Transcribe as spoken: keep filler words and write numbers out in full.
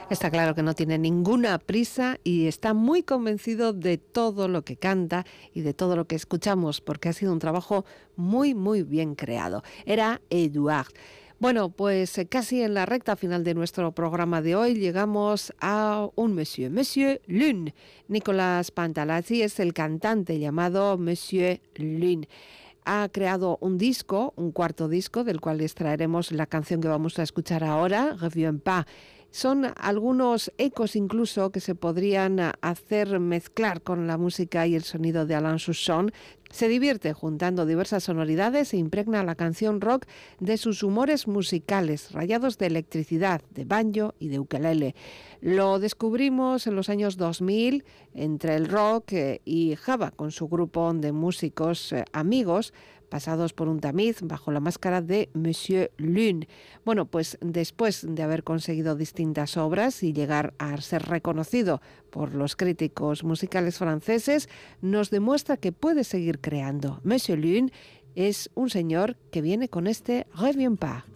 Está claro que no tiene ninguna prisa y está muy convencido de todo lo que canta y de todo lo que escuchamos, porque ha sido un trabajo muy, muy bien creado. Era Eduard. Bueno, pues eh, casi en la recta final de nuestro programa de hoy llegamos a un monsieur, Monsieur Lune. Nicolas Pantalazzi es el cantante llamado Monsieur Lune. Ha creado un disco, un cuarto disco, del cual extraeremos la canción que vamos a escuchar ahora, Reviens pas. Son algunos ecos incluso que se podrían hacer mezclar con la música y el sonido de Alain Souchon. Se divierte juntando diversas sonoridades e impregna la canción rock de sus humores musicales, rayados de electricidad, de banjo y de ukelele. Lo descubrimos en los años dos mil entre el rock y Java, con su grupo de músicos eh, amigos, pasados por un tamiz bajo la máscara de Monsieur Lune. Bueno, pues después de haber conseguido distintas obras y llegar a ser reconocido por los críticos musicales franceses, nos demuestra que puede seguir creando. Monsieur Lune es un señor que viene con este Reviens pas.